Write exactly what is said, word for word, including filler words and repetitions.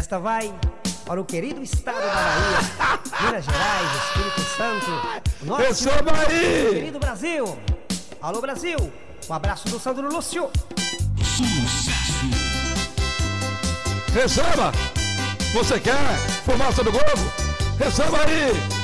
Esta vai para o querido estado da Bahia, Minas Gerais, Espírito Santo, o nosso Receba aí! querido Brasil. Alô, Brasil, um abraço do Sandro Lúcio. Sucesso! Receba! Você quer fumaça do Globo? Receba aí!